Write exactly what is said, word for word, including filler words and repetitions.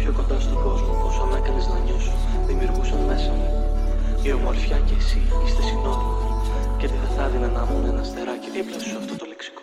πιο κοντά στον κόσμο, όσο με έκανες να νιώσω, δημιουργούσαν μέσα μου. Η ομορφιά και εσύ είστε συνώνυμοι. Και τι θα θα έδινα να ήμουν ένα αστεράκι δίπλα σου σε αυτό το λεξικό.